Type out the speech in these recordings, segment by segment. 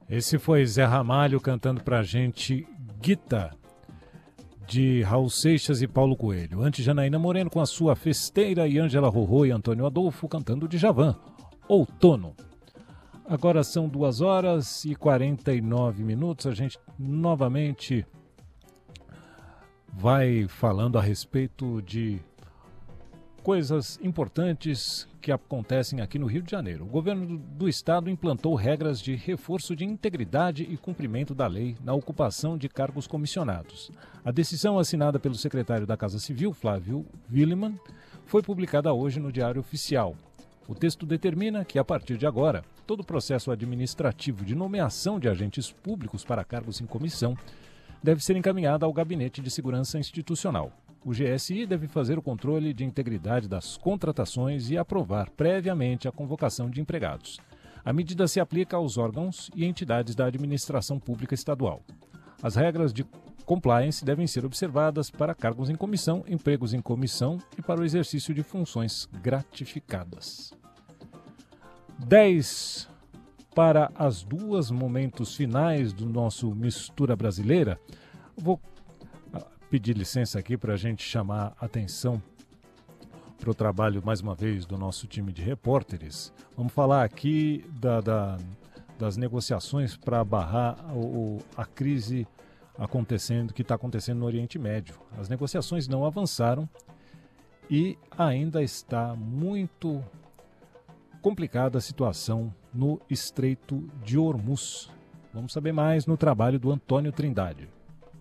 Esse foi Zé Ramalho cantando pra gente Guita, de Raul Seixas e Paulo Coelho. Antes, Janaína Moreno com a sua Festeira e Ângela Rorô e Antônio Adolfo cantando Djavan, Outono. Agora são 2h49. A gente novamente vai falando a respeito de coisas importantes que acontecem aqui no Rio de Janeiro. O governo do estado implantou regras de reforço de integridade e cumprimento da lei na ocupação de cargos comissionados. A decisão assinada pelo secretário da Casa Civil, Flávio Willemann, foi publicada hoje no Diário Oficial. O texto determina que, a partir de agora, todo o processo administrativo de nomeação de agentes públicos para cargos em comissão deve ser encaminhado ao Gabinete de Segurança Institucional. O GSI deve fazer o controle de integridade das contratações e aprovar previamente a convocação de empregados. A medida se aplica aos órgãos e entidades da administração pública estadual. As regras de compliance devem ser observadas para cargos em comissão, empregos em comissão e para o exercício de funções gratificadas. 10 para as 2, momentos finais do nosso Mistura Brasileira. Vou pedir licença aqui para a gente chamar a atenção para o trabalho, mais uma vez, do nosso time de repórteres. Vamos falar aqui das negociações para barrar a crise que está acontecendo no Oriente Médio. As negociações não avançaram e ainda está muito complicada a situação no Estreito de Hormuz. Vamos saber mais no trabalho do Antônio Trindade.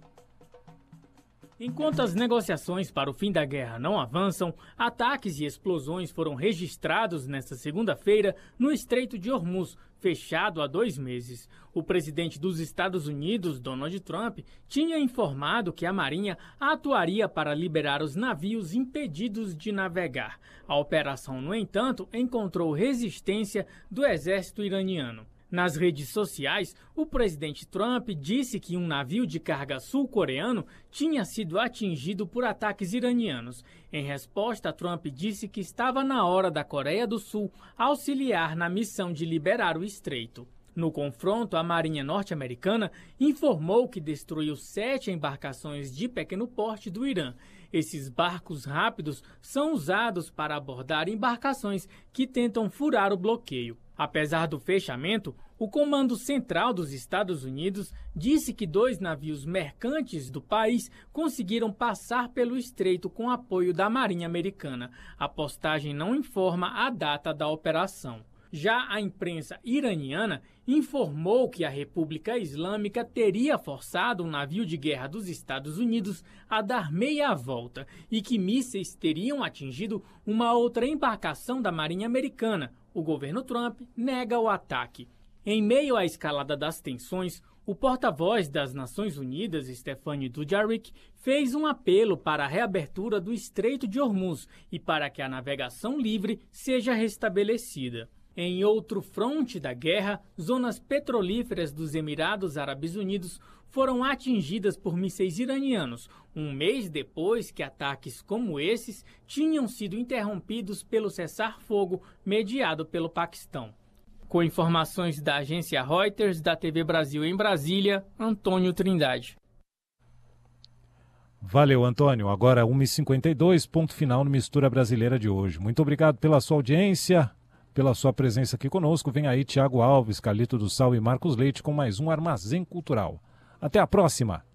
Enquanto as negociações para o fim da guerra não avançam, ataques e explosões foram registrados nesta segunda-feira no Estreito de Hormuz, fechado há 2 meses. O presidente dos Estados Unidos, Donald Trump, tinha informado que a Marinha atuaria para liberar os navios impedidos de navegar. A operação, no entanto, encontrou resistência do exército iraniano. Nas redes sociais, o presidente Trump disse que um navio de carga sul-coreano tinha sido atingido por ataques iranianos. Em resposta, Trump disse que estava na hora da Coreia do Sul auxiliar na missão de liberar o estreito. No confronto, a Marinha norte-americana informou que destruiu 7 embarcações de pequeno porte do Irã. Esses barcos rápidos são usados para abordar embarcações que tentam furar o bloqueio. Apesar do fechamento, o Comando Central dos Estados Unidos disse que 2 navios mercantes do país conseguiram passar pelo estreito com apoio da Marinha Americana. A postagem não informa a data da operação. Já a imprensa iraniana informou que a República Islâmica teria forçado um navio de guerra dos Estados Unidos a dar meia volta e que mísseis teriam atingido uma outra embarcação da Marinha Americana. O governo Trump nega o ataque. Em meio à escalada das tensões, o porta-voz das Nações Unidas, Stéphane Dujarric, fez um apelo para a reabertura do Estreito de Hormuz e para que a navegação livre seja restabelecida. Em outro fronte da guerra, zonas petrolíferas dos Emirados Árabes Unidos foram atingidas por mísseis iranianos, um mês depois que ataques como esses tinham sido interrompidos pelo cessar-fogo mediado pelo Paquistão. Com informações da agência Reuters, da TV Brasil em Brasília, Antônio Trindade. Valeu, Antônio. Agora 1h52, ponto final no Mistura Brasileira de hoje. Muito obrigado pela sua audiência, pela sua presença aqui conosco. Vem aí Tiago Alves, Carlito do Sal e Marcos Leite com mais um Armazém Cultural. Até a próxima!